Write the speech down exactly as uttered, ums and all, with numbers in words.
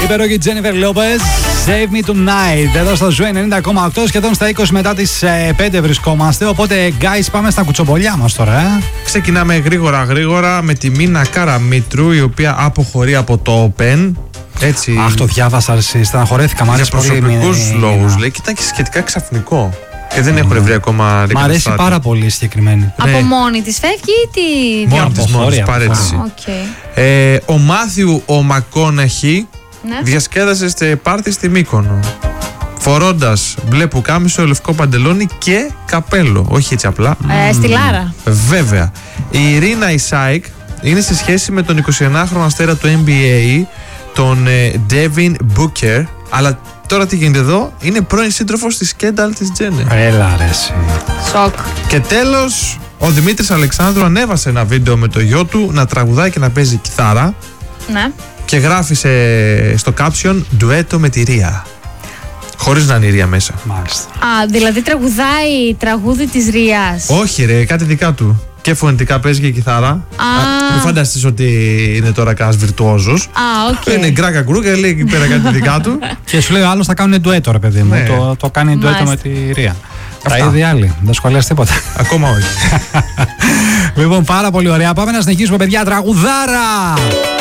Υπέροχη Jennifer Lopez, Save Me Tonight. Εδώ στο Ζου ενενήντα κόμμα οκτώ, σχεδόν στα είκοσι μετά τις πέντε βρισκόμαστε. Οπότε, guys, πάμε στα κουτσομπολιά μας τώρα. Ε? Ξεκινάμε γρήγορα γρήγορα με τη Μίνα Καραμήτρου, η οποία αποχωρεί από το Open. Έτσι. Αχ, το διάβασα, στεναχωρέθηκα. Μ' αρέσει πολύ. Για προσωπικούς λόγους, λέει, και ήταν και σχετικά ξαφνικό. Και δεν έχουν βρει ακόμα. Μ' αρέσει πάρα πολύ συγκεκριμένη. Από ναι. μόνη της φεύγει ή τι. Μόνη της, μόνη της, παρέτηση. Okay. Ε, ο Μάθιου ο Μακόναχι ναι. διασκέδασε σε πάρτι στη Μύκονο. Φορώντας μπλε πουκάμισο, λευκό παντελόνι και καπέλο. Όχι έτσι απλά. Ε, στη Λάρα. Βέβαια. Η Ρίνα Ισάικ είναι σε σχέση με τον εικοσιενάχρονο αστέρα του N B A, τον Devin Booker. Αλλά τώρα τι γίνεται εδώ, είναι πρώην σύντροφος της Κένταλ της Τζένερ. Έλα ρε εσύ. Σοκ. Και τέλος, ο Δημήτρης Αλεξάνδρου ανέβασε ένα βίντεο με το γιο του να τραγουδάει και να παίζει κιθάρα. Ναι. Και γράφει στο caption ντουέτο με τη Ρία. Χωρίς να είναι η Ρία μέσα. Μάλιστα. Α, δηλαδή τραγουδάει τραγούδι της Ρίας. Όχι ρε, κάτι δικά του. Και φωνητικά παίζει και κιθάρα. Α. Μην φανταστείς ότι είναι τώρα κανένας βιρτουόζος. Α, οκ. Okay. Είναι γκράκα γκρούκα, λέει εκεί πέρα κάτι δικά του. Και σου λέει ο άλλος θα κάνουν ντουέτο, ρε παιδί μου. Ναι. Το, το κάνει ντουέτο με τη Ρία. Τα είδε άλλοι. Δεν σχολιάζει τίποτα. Ακόμα όχι. Λοιπόν, πάρα πολύ ωραία. Πάμε να συνεχίσουμε, παιδιά. Τραγουδάρα!